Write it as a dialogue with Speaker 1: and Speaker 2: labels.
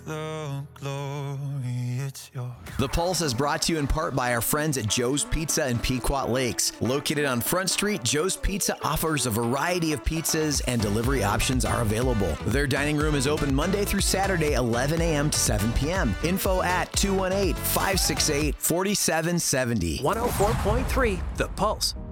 Speaker 1: the glory, it's yours.
Speaker 2: The Pulse is brought to you in part by our friends at Joe's Pizza in Pequot Lakes. Located on Front Street, Joe's Pizza offers a variety of pizzas and delivery options are available. Their dining room is open Monday through Saturday, 11 a.m. to 7 p.m. Info at 218-568-4770.
Speaker 3: 104.3 The Pulse.